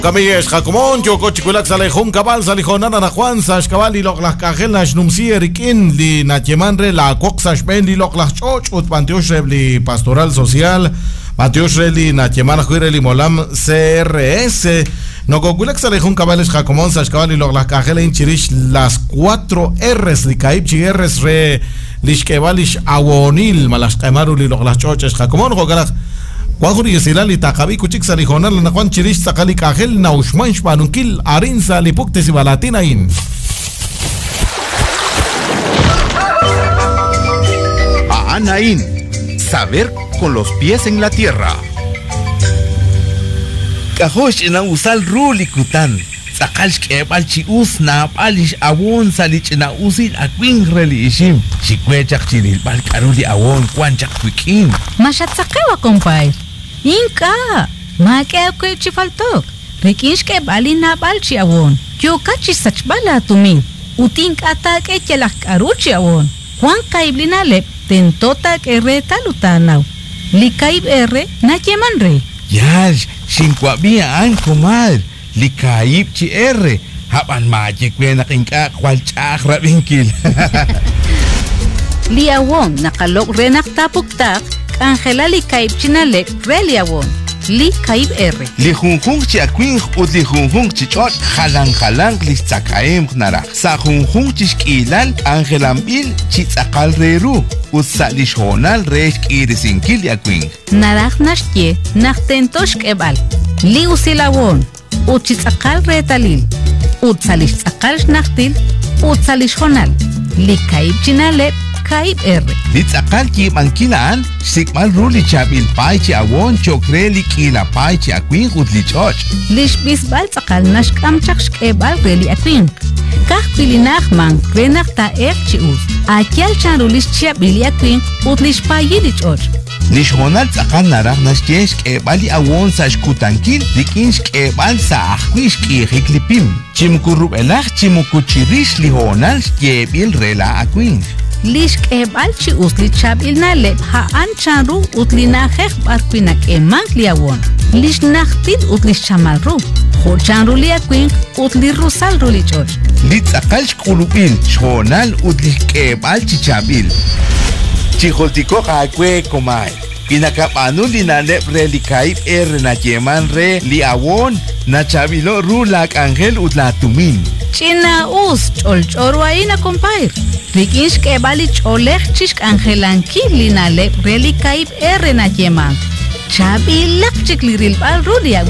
Camilles Jacomón, Yoko Chiculak Salejón Cabal, Salijonana na Juan, Sash Cabal y Loklas Cajel, Nash Numsi Erikin, Li Nachemanre, la Coxash Bendi, Loklas Choch, Ut Panteosh Rebli Pastoral Social, Panteosh Rebli Nachemana Juireli Molam CRS, no Coculak Salejón Cabales Jacomón, Sash Cabal y Loklas Cajel, en Chirish, las 4 R's, Li Caib Chiguerres, Re Lishkevalish Awonil, Malash Kaimaru, Li Loklas Choches, Jacomón, Jogalak. Wahuri silali takabi kuchik salijonal na kwan chirish sakali kahel na ushmansh panunkil arin sa lipukte si balatinain. Anain, saber con los pies en la tierra. Kahosh na usal ruli kutan. Sakalsh kebal chi usna palish awon salich na usil akwing reli ishim. Chikwechak chiril bal karuli awon kwanchak kwikin. Mashat sakewa kompay. Inka, ma ke chi faltok. Rekinsh ke bali na balchi awon. Kyo kachi sach bala tumin. Utin kata ke chelak karuchi awon. Juan kaiblina lep tentota ke re talutanaw. Likaib erre na kemanre. Yash, shinkwabia an kumar. Likaib chi erre. Hapan maji kwe na kinka kwalchak rabinkil. Li awon nakalok renak tapuktak. Angela li kaib chinale reli awon li kaib erre li hunhung chi akwing ut li hunhung chi chot halang li tsakaem nara sa hunhung chi skilan Angela bil chi tsakal reru ut sa li shonal re skirisinkil akwing narak nashye naktentosh kebal li usilawon ut chi tsakal retalil ut salish tsakal naktil ut salish honal li kaib chinale kaib erre. Litz akal ki mankilaan, sikmal ruli chabil pai chi awon chokreli kila pai chi akwing ut li choch. Lish bisbal tsakal nashkam chakshke bal reli akwing. Kah pilinach man krenak ta chi uz. Akyal chan rulish chabili akwing ut lish pai li choch. Lish honal tsakal narak nashkesh kebali awon sa shkutankil likinsh kebal sa akwish ki hiklipim. Chimkurub elach chimukuchirish li honal shkebil rela akwing. Lish kebal chi usli chabil na lep ha an chanru utli na khekh barkwina ke mankli awon. Lish nakhtil utli chamalru. Ho chanru li akwing utli rusal ruli choch. Litz akal shkulubil shonal utli kebal chi chabil. Chijoltiko kakwe komay. Pinakapano li na lep re li kaib na yeman re li awon na chabilo rulak angel utla tumin. China us chol chorwai na compare. Rikinsh ke bali cholech chishk angelanki lina lep reli kaib na yeman. Chabi lak chikliril bal rudia